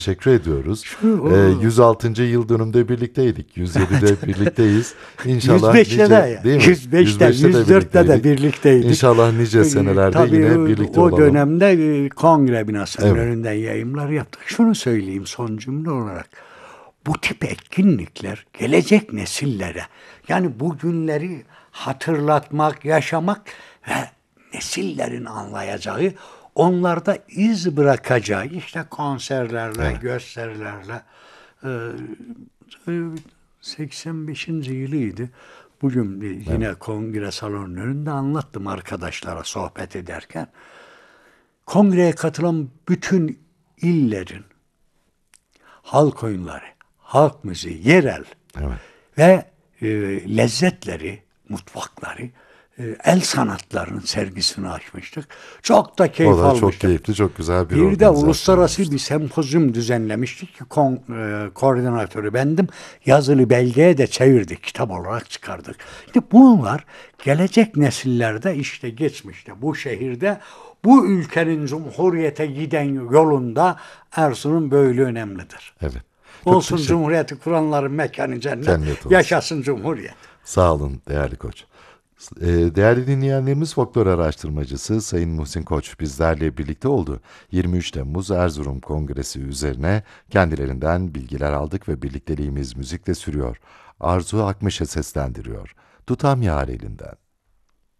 Teşekkür ediyoruz. Şu, 106. yıl dönümde birlikteydik. 107'de birlikteyiz. İnşallah 105'te nice, de, değil mi? 105'te, 104'te de birlikteydik. İnşallah nice senelerde Tabii yine birlikte o olalım. dönemde kongre binasının Evet. önünden yayımlar yaptık. Şunu söyleyeyim son cümle olarak. Bu tip etkinlikler gelecek nesillere, yani bu günleri hatırlatmak, yaşamak ve nesillerin anlayacağı, onlarda iz bırakacağı, işte konserlerle, Evet. gösterilerle. e, 85. yılıydı. Bugün yine kongre salonunun önünde anlattım arkadaşlara sohbet ederken. Kongreye katılan bütün illerin halk oyunları, halk müziği, yerel Evet. ve lezzetleri, mutfakları, el sanatlarının sergisini açmıştık. Çok da keyif O da çok almıştık. keyifli, çok güzel bir Bir de organizasyon uluslararası olmuştu. bir sempozyum düzenlemiştik ki koordinatörü bendim. Yazılı belgeye de çevirdik, kitap olarak çıkardık. İşte bunlar gelecek nesillerde, işte geçmişte bu şehirde, bu ülkenin cumhuriyete giden yolunda Erzurum böyle önemlidir. Evet. Çok Olsun teşekkür- Cumhuriyeti kuranların mekanı cennet, Cennet olsun. yaşasın Cumhuriyet. Sağ olun değerli Koç. Değerli dinleyenlerimiz, folklor araştırmacısı Sayın Muhsin Koç bizlerle birlikte oldu. 23 Temmuz Erzurum Kongresi üzerine kendilerinden bilgiler aldık ve birlikteliğimiz müzikle sürüyor. Arzu Akmış'ı seslendiriyor. Tutam yar elinden.